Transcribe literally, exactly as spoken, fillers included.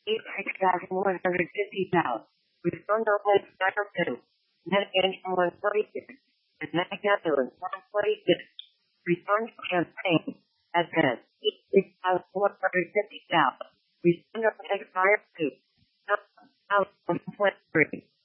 eighty-six thousand one hundred fifty dollars. Return on page number two. Net income one forty-six. And net capital one forty-six. Return to campaign. Advance eighty-six thousand one hundred fifty dollars. Return on page number two. one twenty-three.